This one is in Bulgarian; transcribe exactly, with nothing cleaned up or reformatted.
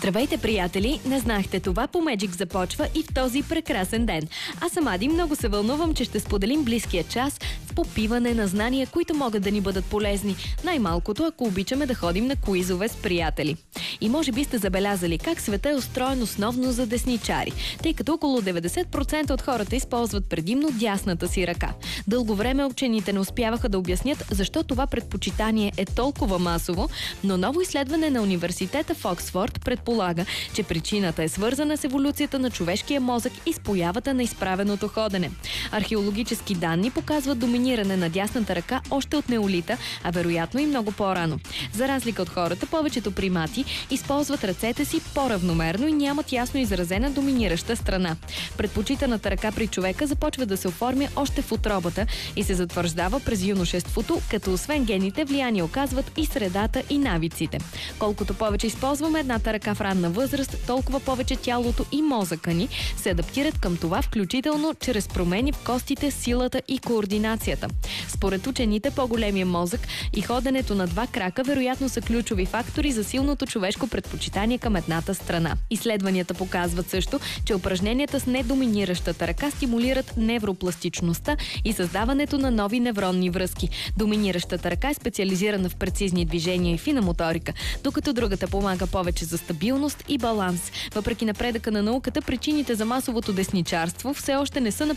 Здравейте, приятели! Не знахте това, по Magic започва и в този прекрасен ден. Аз съм Ади, много се вълнувам, че ще споделим близкия час с попиване на знания, които могат да ни бъдат полезни. Най-малкото, ако обичаме да ходим на куизове с приятели. И може би сте забелязали как света е устроен основно за десничари, тъй като около деветдесет процента от хората използват предимно дясната си ръка. Дълго време учените не успяваха да обяснят защо това предпочитание е толкова масово, но ново изследване на университета в Оксфорд предполага, че причината е свързана с еволюцията на човешкия мозък и с появата на изправеното ходене. Археологически данни показват доминиране на дясната ръка още от неолита, а вероятно и много по-рано. За разлика от хората, повечето примати използват ръцете си по-равномерно и нямат ясно изразена доминираща страна. Предпочитаната ръка при човека започва да се оформя още в утробата и се затвърждава през юношеството, като освен гените влияние оказват и средата и навиците. Колкото повече използваме едната ръка в ранна възраст, толкова повече тялото и мозъка ни се адаптират към това, включително чрез промени в костите, силата и координацията. Според учените, по-големия мозък и ходенето на два крака вероятно са ключови фактори за силното човешко предпочитание към едната страна. Изследванията показват също, че упражненията с недоминиращата ръка стимулират невропластичността и създаването на нови невронни връзки. Доминиращата ръка е специализирана в прецизни движения и фина моторика, докато другата помага повече за стабилност и баланс. Въпреки напредъка на науката, причините за масовото десничарство все още не са